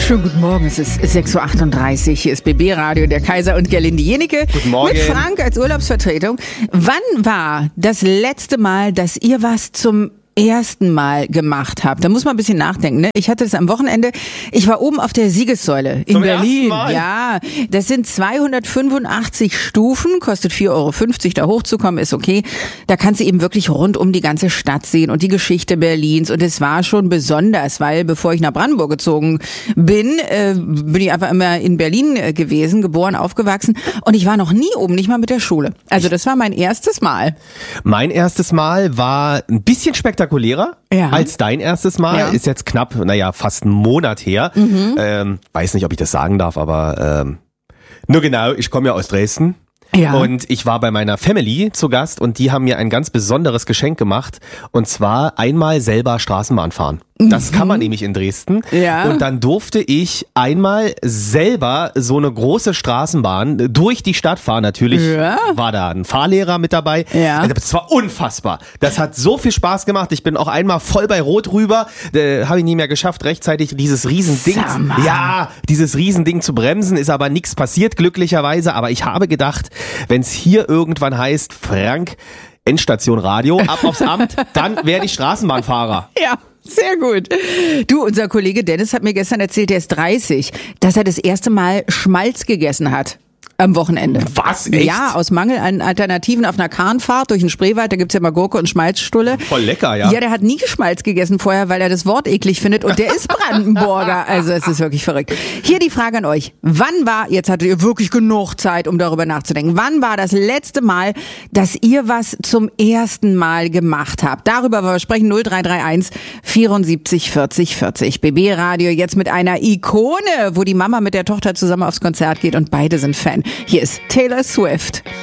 Schönen guten Morgen, es ist 6.38 Uhr, hier ist BB Radio, der Kaiser und Gerlinde Jenecke. Guten Morgen. Mit Frank als Urlaubsvertretung. Wann war das letzte Mal, dass ihr was zum ersten Mal gemacht habt? Da muss man ein bisschen nachdenken, ne? Ich hatte das am Wochenende, ich war oben auf der Siegessäule in Zum Berlin. ersten Mal? Ja, das sind 285 Stufen, kostet 4,50 € da hochzukommen, ist okay. Da kannst du eben wirklich rund um die ganze Stadt sehen und die Geschichte Berlins, und es war schon besonders, weil bevor ich nach Brandenburg gezogen bin, bin ich einfach immer in Berlin gewesen, geboren, aufgewachsen, und ich war noch nie oben, nicht mal mit der Schule. Also das war mein erstes Mal. Mein erstes Mal war ein bisschen spektakulärer als dein erstes Mal. Ja. Ist jetzt knapp, fast einen Monat her. Weiß nicht, ob ich das sagen darf, aber nur genau, ich komme ja aus Dresden. Ja. Und ich war bei meiner Family zu Gast und die haben mir ein ganz besonderes Geschenk gemacht. Und zwar einmal selber Straßenbahn fahren. Das kann man nämlich in Dresden. Ja. Und dann durfte ich einmal selber so eine große Straßenbahn durch die Stadt fahren. Natürlich war da ein Fahrlehrer mit dabei. Ja. Also das war unfassbar. Das hat so viel Spaß gemacht. Ich bin auch einmal voll bei Rot rüber. Habe ich nie mehr geschafft, rechtzeitig dieses Riesending. Ja, dieses Riesending zu bremsen. Ist aber nichts passiert, glücklicherweise. Aber ich habe gedacht, wenn es hier irgendwann heißt, Frank, Endstation Radio, ab aufs Amt, dann werde ich Straßenbahnfahrer. Ja. Sehr gut. Du, unser Kollege Dennis hat mir gestern erzählt, der ist 30, dass er das erste Mal Schmalz gegessen hat. Am Wochenende. Was? Echt? Ja, aus Mangel an Alternativen auf einer Kahnfahrt durch den Spreewald, da gibt's ja mal Gurke und Schmalzstulle. Voll lecker, ja. Ja, der hat nie Schmalz gegessen vorher, weil er das Wort eklig findet, und der ist Brandenburger. Also es ist wirklich verrückt. Hier die Frage an euch. Wann war, jetzt hattet ihr wirklich genug Zeit, um darüber nachzudenken, wann war das letzte Mal, dass ihr was zum ersten Mal gemacht habt? Darüber wollen wir sprechen. 0331 74 40 40. BB Radio jetzt mit einer Ikone, wo die Mama mit der Tochter zusammen aufs Konzert geht und beide sind Fan. Hier ist Taylor Swift.